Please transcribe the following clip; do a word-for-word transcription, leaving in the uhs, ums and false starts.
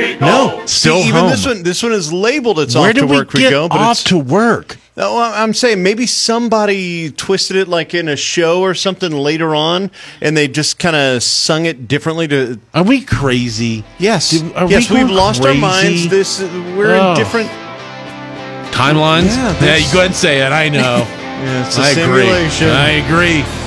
we go. No, Still See, even home. this one. This one is labeled. It's Where off to did we work we, get go, but off it's. to work? Oh, well, I'm saying maybe somebody twisted it like in a show or something later on, and they just kind of sung it differently. To Are we crazy? yes, Did- are yes, we we've going lost our crazy? minds. This we're Oh. in different. Timelines? Yeah, Yeah, this- you go ahead and say it. I know. Yeah, it's a I agree. simulation. I agree.